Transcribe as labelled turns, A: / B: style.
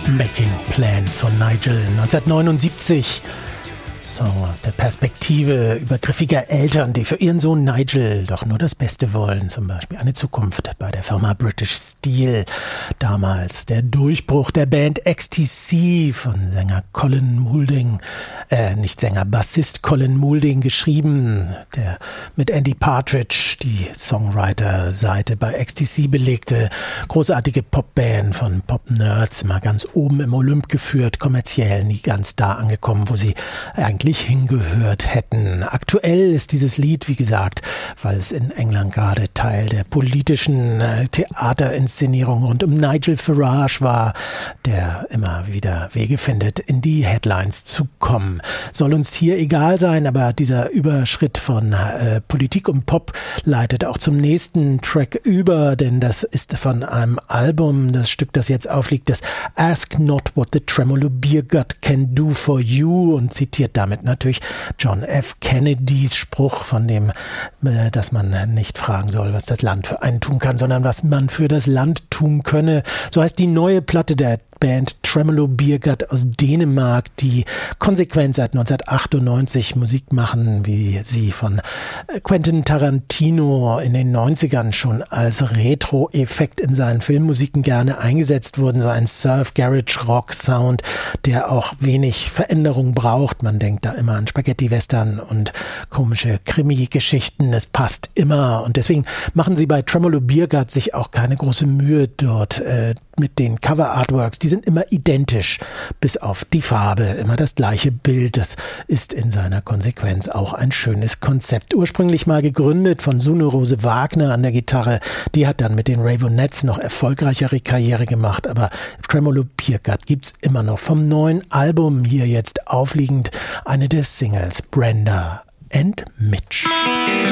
A: Making Plans von Nigel, 1979. Song aus der Perspektive übergriffiger Eltern, die für ihren Sohn Nigel doch nur das Beste wollen. Zum Beispiel eine Zukunft bei der Firma British Steel. Damals der Durchbruch der Band XTC von Sänger Colin Moulding, Bassist Colin Moulding geschrieben, der mit Andy Partridge die Songwriter-Seite bei XTC belegte. Großartige Popband von Pop-Nerds, immer ganz oben im Olymp geführt, kommerziell nie ganz da angekommen, wo sie eigentlich hingehört hätten. Aktuell ist dieses Lied, wie gesagt, weil es in England gerade Teil der politischen Theaterinszenierung rund um Nigel Farage war, der immer wieder Wege findet, in die Headlines zu kommen. Soll uns hier egal sein, aber dieser Überschritt von Politik und Pop leitet auch zum nächsten Track über, denn das ist von einem Album, das Stück, das jetzt aufliegt, das Ask Not What the Tremolo Beer God Can Do For You, und zitiert damit natürlich John F. Kennedys Spruch von dem, dass man nicht fragen soll, was das Land für einen tun kann, sondern was man für das Land tun könne. So heißt die neue Platte der Band Tremolo Beer God aus Dänemark, die konsequent seit 1998 Musik machen, wie sie von Quentin Tarantino in den 90ern schon als Retro-Effekt in seinen Filmmusiken gerne eingesetzt wurden. So ein Surf-Garage-Rock-Sound, der auch wenig Veränderung braucht. Man denkt da immer an Spaghetti-Western und komische Krimi-Geschichten. Es passt immer, und deswegen machen sie bei Tremolo Beer God sich auch keine große Mühe dort mit den Cover-Artworks. Die sind immer identisch, bis auf die Farbe, immer das gleiche Bild. Das ist in seiner Konsequenz auch ein schönes Konzept. Ursprünglich mal gegründet von Sune Rose Wagner an der Gitarre. Die hat dann mit den Raveonettes noch erfolgreichere Karriere gemacht, aber Tremolo Beer God gibt's immer noch. Vom neuen Album hier jetzt aufliegend eine der Singles, Brenda and Mitch.